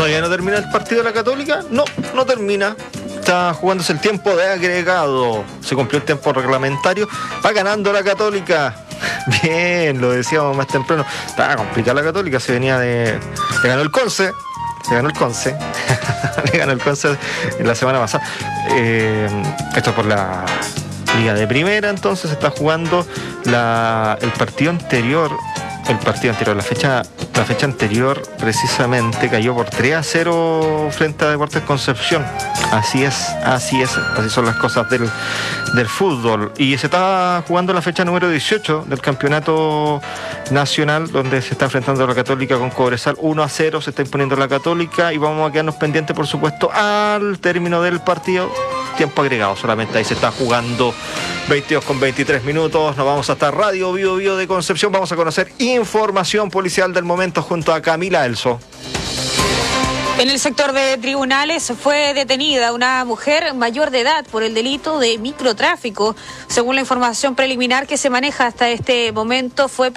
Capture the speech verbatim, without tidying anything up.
¿Todavía no termina el partido de la Católica? No, no termina. Está jugándose el tiempo de agregado. Se cumplió el tiempo reglamentario. Va ganando la Católica. Bien, lo decíamos más temprano. Estaba complicada la Católica. Se venía de... Le ganó el Conce. Le ganó el Conce. Le ganó el Conce en la semana pasada. Eh, esto es por la Liga de Primera. Entonces se está jugando la, el partido anterior. El partido anterior, la fecha, la fecha anterior precisamente cayó por tres a cero frente a Deportes Concepción. Así es, así es, así son las cosas del, del fútbol. Y se está jugando la fecha número dieciocho del campeonato nacional, donde se está enfrentando la Católica con Cobresal. uno a cero se está imponiendo la Católica y vamos a quedarnos pendientes, por supuesto, al término del partido. Tiempo agregado, solamente ahí se está jugando. Veintidós con veintitrés minutos, nos vamos hasta Radio Bio Bio de Concepción. Vamos a conocer información policial del momento junto a Camila Elso. En el sector de tribunales fue detenida una mujer mayor de edad por el delito de microtráfico. Según la información preliminar que se maneja hasta este momento, fue